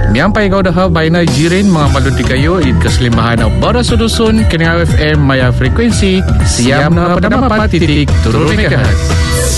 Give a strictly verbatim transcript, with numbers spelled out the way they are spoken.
Miampai kau dah baina jirin mengamal di kayu id keselimbahan bara sudusun kena F M maya frekuensi siam na pada titik turun megahertz.